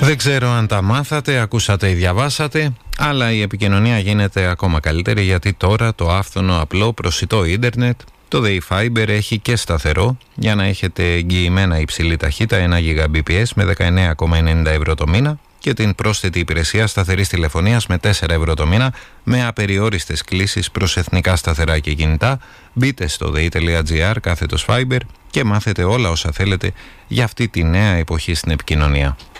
Δεν ξέρω αν τα μάθατε, ακούσατε ή διαβάσατε, αλλά η επικοινωνία γίνεται ακόμα καλύτερη, γιατί τώρα το άφθονο, απλό, προσιτό ίντερνετ, το ΔΕΗ Fiber, έχει και σταθερό για να έχετε εγγυημένα υψηλή ταχύτητα 1 Gbps με 19,90 ευρώ το μήνα και την πρόσθετη υπηρεσία σταθερής τηλεφωνίας με 4 ευρώ το μήνα με απεριόριστες κλήσεις προς εθνικά σταθερά και κινητά. Μπείτε στο dei.gr/Fiber και μάθετε όλα όσα θέλετε για αυτή τη νέα εποχή στην επικοινωνία.